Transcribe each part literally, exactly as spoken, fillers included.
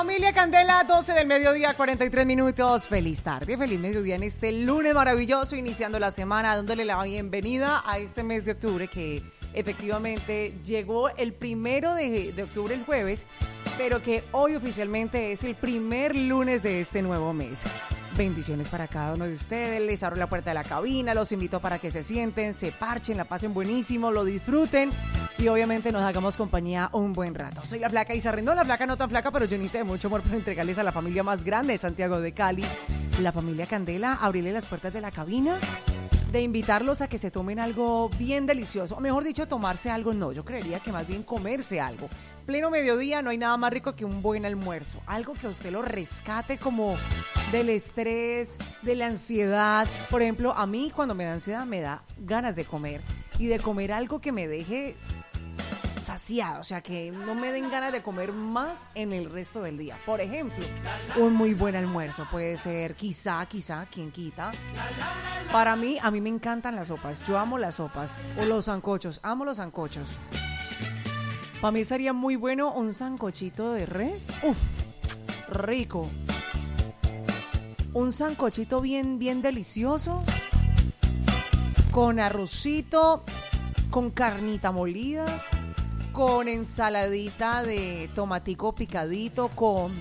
Familia Candela, doce del mediodía, cuarenta y tres minutos. Feliz tarde, feliz mediodía en este lunes maravilloso, iniciando la semana, dándole la bienvenida a este mes de octubre que efectivamente llegó el primero de, de octubre, el jueves, pero que hoy oficialmente es el primer lunes de este nuevo mes. Bendiciones para cada uno de ustedes, les abro la puerta de la cabina, los invito para que se sienten, se parchen, la pasen buenísimo, lo disfruten y obviamente nos hagamos compañía un buen rato. Soy la Flaca Isa Rendón, la Flaca no tan flaca, pero llenita de mucho amor para entregarles a la familia más grande de Santiago de Cali, la familia Candela, abrirle las puertas de la cabina, de invitarlos a que se tomen algo bien delicioso, o mejor dicho, tomarse algo no, yo creería que más bien comerse algo. Pleno mediodía no hay nada más rico que un buen almuerzo, algo que a usted lo rescate como del estrés, de la ansiedad. Por ejemplo, a mí cuando me da ansiedad me da ganas de comer y de comer algo que me deje saciado, o sea, que no me den ganas de comer más en el resto del día. Por ejemplo, un muy buen almuerzo puede ser, quizá, quizá, ¿quién quita? Para mí, a mí me encantan las sopas, yo amo las sopas, o los sancochos, amo los sancochos. Para mí sería muy bueno un sancochito de res, uf, rico. Un sancochito bien, bien delicioso, con arrocito, con carnita molida, con ensaladita de tomatico picadito, con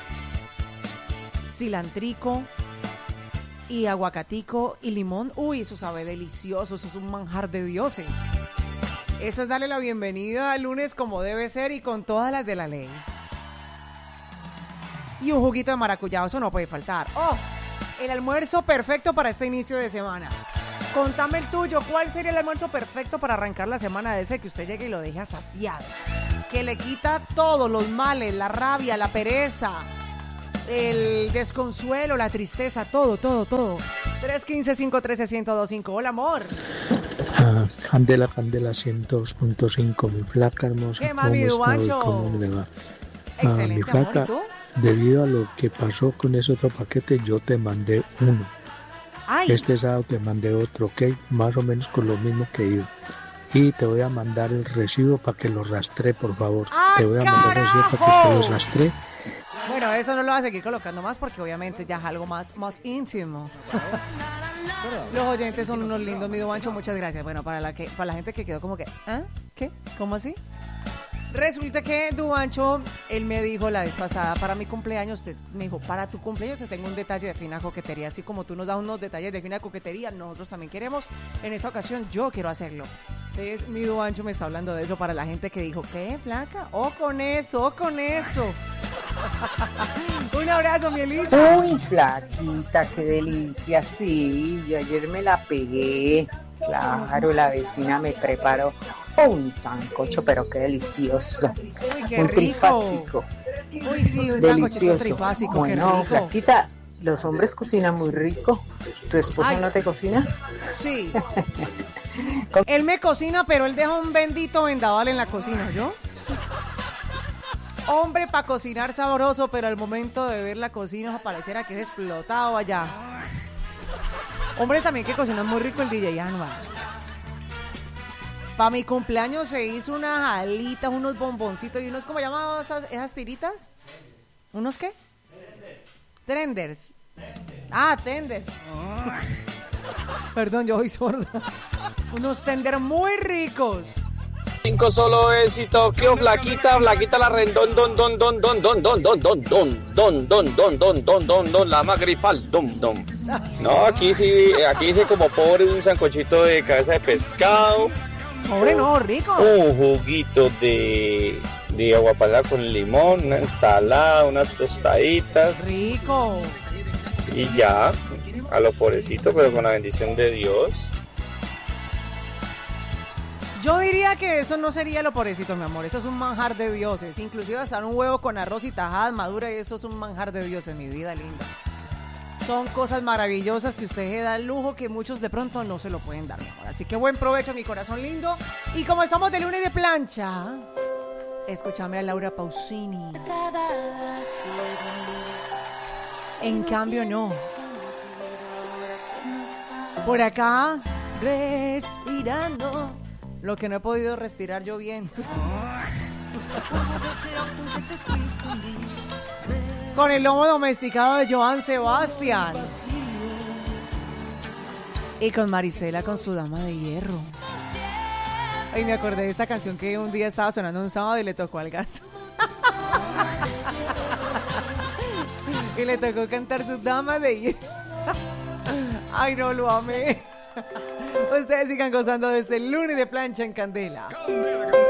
cilantrico y aguacatico y limón. Uy, eso sabe delicioso, eso es un manjar de dioses. Eso es darle la bienvenida al lunes como debe ser y con todas las de la ley. Y un juguito de maracuyá, eso no puede faltar. ¡Oh! El almuerzo perfecto para este inicio de semana. Contame el tuyo, ¿cuál sería el almuerzo perfecto para arrancar la semana de ese que usted llegue y lo deje saciado? Que le quita todos los males, la rabia, la pereza, el desconsuelo, la tristeza, todo, todo, todo. tres uno cinco, cinco uno tres, uno cero dos cinco. Hola, amor. Ah, Candela, Candela ciento dos punto cinco, mi flaca hermosa. ¿Qué mami, ¿Cómo está hoy? ¿Cómo le va? Excelente, ah, mi flaca, amor, ¿y tú? Debido a lo que pasó con ese otro paquete, yo te mandé uno. Ay. Este sábado te mandé otro, ¿ok? Más o menos con lo mismo que iba. Y te voy a mandar el recibo para que lo rastree, por favor. ¡Ah, te voy a carajo! mandar el recibo para que usted lo rastree. Bueno, eso no lo va a seguir colocando más porque obviamente ya es algo más, más íntimo. Los oyentes son unos lindos, mi Duancho, muchas gracias. Bueno, para la que para la gente que quedó como que, ¿ah? ¿Qué? ¿Cómo así? Resulta que Duancho, él me dijo la vez pasada, para mi cumpleaños, te, me dijo, para tu cumpleaños te tengo un detalle de fina coquetería, así como tú nos das unos detalles de fina coquetería, nosotros también queremos. En esta ocasión yo quiero hacerlo. Entonces mi Duancho me está hablando de eso para la gente que dijo, ¿qué, flaca? ¡Oh, con eso, oh, con eso! Un abrazo, mi Elisa. Uy, flaquita, qué delicia, sí, yo ayer me la pegué, claro, la vecina me preparó un sancocho, pero qué delicioso. Uy, qué un rico. Trifásico. Uy, sí, un sancochito trifásico, bueno, qué rico. flaquita, los hombres cocinan muy rico, ¿tu esposo Ay, no te cocina? Sí. Él me cocina, pero él deja un bendito vendaval en la cocina, ¿yo? Hombre para cocinar sabroso, pero al momento de ver la cocina pareciera que es explotado allá. Hombre también que cocina muy rico el D J Anwar. Para mi cumpleaños se hizo unas alitas, unos bomboncitos y unos, ¿cómo llamaban esas, esas tiritas? ¿Unos qué? Tenders. Ah, tenders. Perdón, yo soy sorda. Unos tenders muy ricos. Cinco solo éxito, que flaquita, flaquita la rendón, don, don, don, don, don, don, don, don, don, don, don, don, don, don, don, don, la más gripal, don, don. No, aquí sí, aquí dice como pobre un sancochito de cabeza de pescado. Pobre no, rico. Un juguito de, de aguapalá con limón, una ensalada, unas tostaditas. Rico. Y ya, a lo pobrecito, pero con la bendición de Dios. Yo diría que eso no sería lo pobrecito, mi amor. Eso es un manjar de dioses. Inclusive hasta un huevo con arroz y tajadas maduras, eso es un manjar de dioses, mi vida linda. Son cosas maravillosas que usted se da el lujo que muchos de pronto no se lo pueden dar, mi amor. Así que buen provecho, mi corazón lindo. Y como estamos de lunes de plancha, escúchame a Laura Pausini. En cambio, no. Por acá, respirando lo que no he podido respirar yo bien. Con el lomo domesticado de Joan Sebastián. Y con Marisela con su dama de hierro. Ay, me acordé de esa canción que un día estaba sonando un sábado y le tocó al gato. Y le tocó cantar su dama de hierro. Ay, no, lo amé. Ustedes sigan gozando de este lunes de plancha en Candela. Candela, Candela.